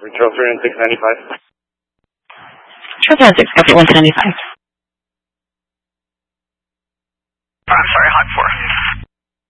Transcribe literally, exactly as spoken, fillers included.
Trail three and six ninety-five. Trail three and six, copy one ninety-five.